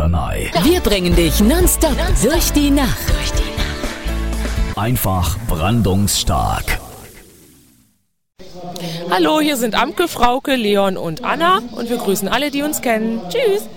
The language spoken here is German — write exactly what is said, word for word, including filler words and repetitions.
Norderney. Wir bringen dich nonstop durch die Nacht. Einfach brandungsstark. Hallo, hier sind Amke, Frauke, Leon und Anna und wir grüßen alle, die uns kennen. Tschüss!